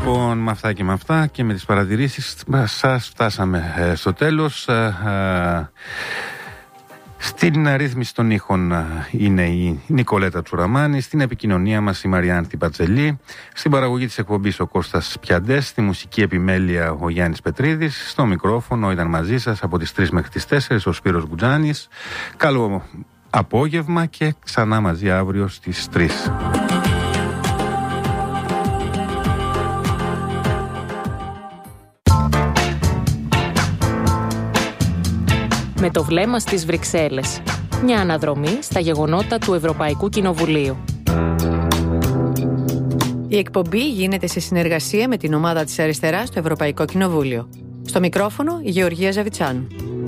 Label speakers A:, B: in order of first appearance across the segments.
A: Λοιπόν, με αυτά και με αυτά και με τις παρατηρήσεις σας φτάσαμε στο τέλος. Στην ρύθμιση των ήχων είναι η Νικολέτα Τσουραμάνη, στην επικοινωνία μας η Μαριάννη Πατζελή, στην παραγωγή της εκπομπής ο Κώστας Πιαντές, στη μουσική επιμέλεια ο Γιάννης Πετρίδης, στο μικρόφωνο ήταν μαζί σας από τις 3 μέχρι τις 4 ο Σπύρος Γκουτζάνης. Καλό απόγευμα και ξανά μαζί αύριο στις 3.
B: Με το βλέμμα στις Βρυξέλλες. Μια αναδρομή στα γεγονότα του Ευρωπαϊκού Κοινοβουλίου.
C: Η εκπομπή γίνεται σε συνεργασία με την ομάδα της Αριστεράς στο Ευρωπαϊκό Κοινοβούλιο. Στο μικρόφωνο η Γεωργία Ζαβιτσάνου.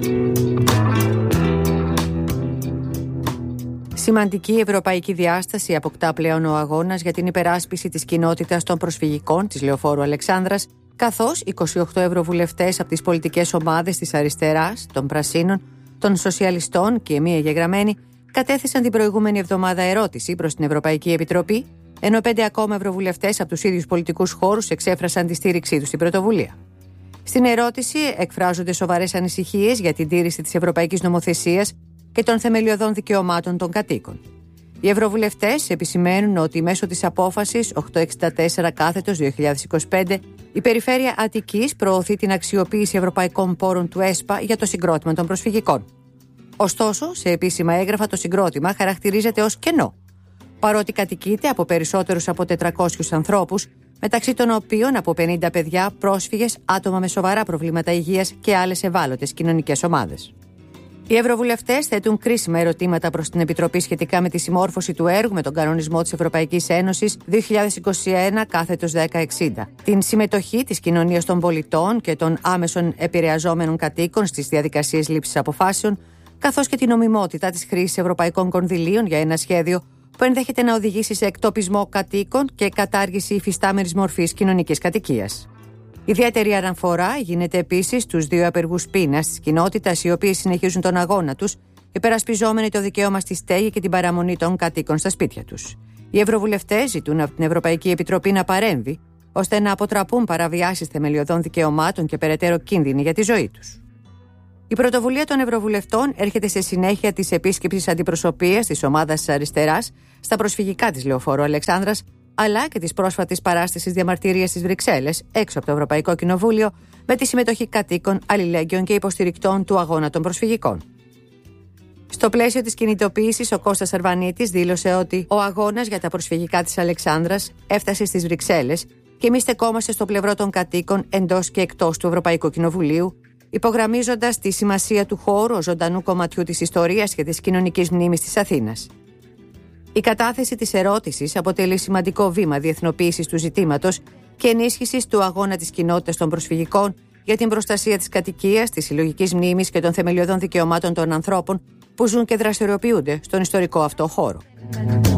C: Σημαντική ευρωπαϊκή διάσταση αποκτά πλέον ο αγώνας για την υπεράσπιση της κοινότητας των προσφυγικών της Λεωφόρου Αλεξάνδρας, καθώς 28 ευρωβουλευτές από τις πολιτικές ομάδες της Αριστεράς, των Πρασίνων, των Σοσιαλιστών και μη εγγεγραμμένοι κατέθεσαν την προηγούμενη εβδομάδα ερώτηση προς την Ευρωπαϊκή Επιτροπή, ενώ 5 ακόμα ευρωβουλευτές από τους ίδιους πολιτικούς χώρους εξέφρασαν τη στήριξή τους στην πρωτοβουλία. Στην ερώτηση εκφράζονται σοβαρές ανησυχίες για την τήρηση της ευρωπαϊκής νομοθεσίας και των θεμελιωδών δικαιωμάτων των κατοίκων. Οι ευρωβουλευτές επισημαίνουν ότι μέσω της απόφασης 864/2025 η Περιφέρεια Αττικής προωθεί την αξιοποίηση ευρωπαϊκών πόρων του ΕΣΠΑ για το συγκρότημα των προσφυγικών. Ωστόσο, σε επίσημα έγγραφα το συγκρότημα χαρακτηρίζεται ως κενό, παρότι κατοικείται από περισσότερους από 400 ανθρώπους, μεταξύ των οποίων από 50 παιδιά, πρόσφυγες, άτομα με σοβαρά προβλήματα υγείας και άλλες ευάλωτες κοινωνικές ομάδες. Οι ευρωβουλευτές θέτουν κρίσιμα ερωτήματα προς την Επιτροπή σχετικά με τη συμμόρφωση του έργου με τον κανονισμό της Ευρωπαϊκής Ένωσης 2021/1060, την συμμετοχή της κοινωνίας των πολιτών και των άμεσων επηρεαζόμενων κατοίκων στις διαδικασίες λήψης αποφάσεων, καθώς και την νομιμότητα της χρήσης ευρωπαϊκών κονδυλίων για ένα σχέδιο που ενδέχεται να οδηγήσει σε εκτοπισμό κατοίκων και κατάργηση υφιστάμενης μορφής κοινωνικής κατοικίας. Ιδιαίτερη αναφορά γίνεται επίσης στους 2 απεργούς πείνας της κοινότητας, οι οποίοι συνεχίζουν τον αγώνα τους, υπερασπιζόμενοι το δικαίωμα στη στέγη και την παραμονή των κατοίκων στα σπίτια τους. Οι ευρωβουλευτές ζητούν από την Ευρωπαϊκή Επιτροπή να παρέμβει, ώστε να αποτραπούν παραβιάσεις θεμελιωδών δικαιωμάτων και περαιτέρω κίνδυνοι για τη ζωή τους. Η πρωτοβουλία των ευρωβουλευτών έρχεται σε συνέχεια της επίσκεψης αντιπροσωπείας της ομάδας της Αριστεράς στα προσφυγικά της Λεωφόρου Αλεξάνδρας, αλλά και της πρόσφατης παράστασης διαμαρτυρίας στις Βρυξέλλες, έξω από το Ευρωπαϊκό Κοινοβούλιο, με τη συμμετοχή κατοίκων, αλληλέγγυων και υποστηρικτών του αγώνα των προσφυγικών. Στο πλαίσιο της κινητοποίησης, ο Κώστας Αρβανίτης δήλωσε ότι ο αγώνας για τα προσφυγικά της Αλεξάνδρας έφτασε στις Βρυξέλλες και εμείς στεκόμαστε στο πλευρό των κατοίκων εντός και εκτός του Ευρωπαϊκού Κοινοβουλίου, υπογραμμίζοντας τη σημασία του χώρου ως ζωντανού κομματιού της ιστορίας και της κοινωνικής μνήμης της Αθήνας. Η κατάθεση της ερώτησης αποτελεί σημαντικό βήμα διεθνοποίησης του ζητήματος και ενίσχυσης του αγώνα της κοινότητας των προσφυγικών για την προστασία της κατοικίας, της συλλογικής μνήμης και των θεμελιωδών δικαιωμάτων των ανθρώπων που ζουν και δραστηριοποιούνται στον ιστορικό αυτό χώρο.